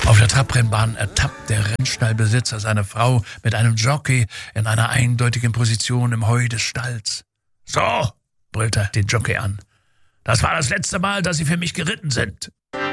Auf der Trabrennbahn ertappt der Rennstallbesitzer seine Frau mit einem Jockey in einer eindeutigen Position im Heu des Stalls. »So«, brüllt er den Jockey an, »das war das letzte Mal, dass Sie für mich geritten sind.«